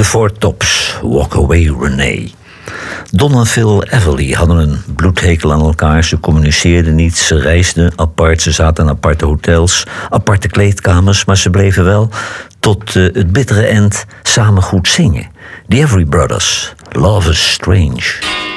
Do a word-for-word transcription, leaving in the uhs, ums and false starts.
Four Tops, Walk Away Renee. Don en Phil Everly hadden een bloedhekel aan elkaar. Ze communiceerden niet, ze reisden apart. Ze zaten in aparte hotels, aparte kleedkamers. Maar ze bleven wel tot uh, het bittere eind samen goed zingen. The Everly Brothers, Love is Strange.